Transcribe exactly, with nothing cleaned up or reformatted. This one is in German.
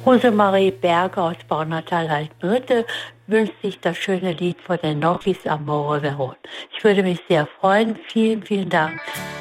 Rosemarie Berger aus Baunatal Altenritte wünscht sich das schöne Lied von den Nokis Amore Veron. Ich würde mich sehr freuen. Vielen, vielen Dank